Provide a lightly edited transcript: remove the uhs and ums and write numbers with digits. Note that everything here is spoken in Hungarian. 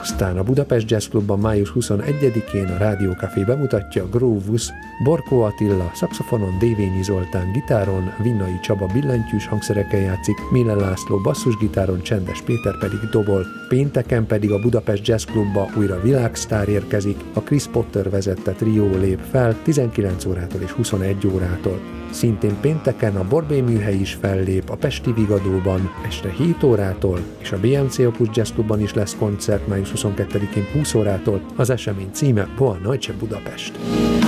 Aztán a Budapest Jazz Clubban május 21-én a Rádió Café bemutatja Grovus, Borkó Attila szaxofonon, Dévényi Zoltán gitáron, Vinnai Csaba billentyűs hangszereken játszik, Mille László basszusgitáron, Csendes Péter pedig dobol. Pénteken pedig a Budapest Jazz Clubba újra világsztár érkezik, a Chris Potter vezette trió lép fel 19 órától és 21 órától. Szintén pénteken a Borbély Műhely is fellép a Pesti Vigadóban este 7 órától, és a BMC Opus Jazz Clubban is lesz koncert május 22-én 20 órától, az esemény címe Boa Noche Budapest.